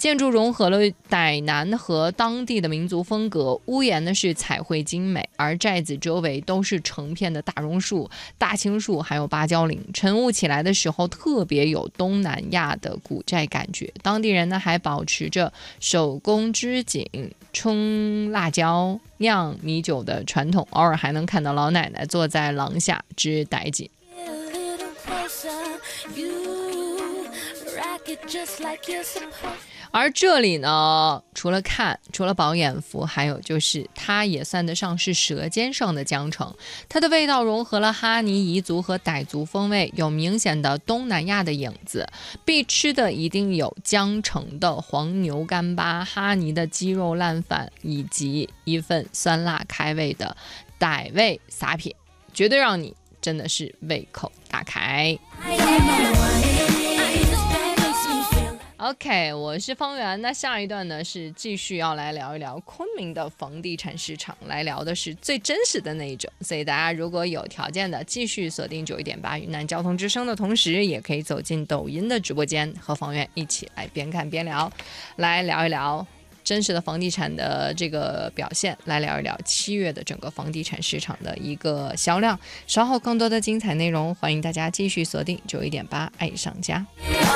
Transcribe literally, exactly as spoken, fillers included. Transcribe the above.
建筑融合了傣南和当地的民族风格，屋檐呢是彩绘精美，而寨子周围都是成片的大榕树、大青树，还有芭蕉林。晨雾起来的时候，特别有东南亚的古寨感觉。当地人呢还保持着手工织锦、冲辣椒、酿米酒的传统，偶尔还能看到老奶奶坐在廊下织傣锦。而这里呢，除了看，除了饱眼福，还有就是它也算得上是舌尖上的江城。它的味道融合了哈尼彝族和傣族风味，有明显的东南亚的影子。必吃的一定有江城的黄牛干巴、哈尼的鸡肉烂饭，以及一份酸辣开胃的傣味撒撇，绝对让你真的是胃口大开。OK， 我是方圆。那下一段呢是继续要来聊一聊昆明的房地产市场，来聊的是最真实的那一种。所以大家如果有条件的，继续锁定九一点八云南交通之声的同时，也可以走进抖音的直播间，和方圆一起来边看边聊，来聊一聊真实的房地产的这个表现，来聊一聊七月的整个房地产市场的一个销量。稍后更多的精彩内容，欢迎大家继续锁定九一点八爱上家。